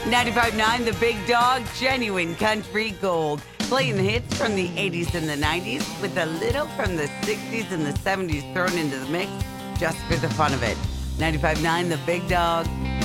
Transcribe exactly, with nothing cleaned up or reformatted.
ninety-five point nine The Big Dog, genuine country gold. Playing hits from the eighties and the nineties with a little from the sixties and the seventies thrown into the mix just for the fun of it. ninety-five point nine The Big Dog.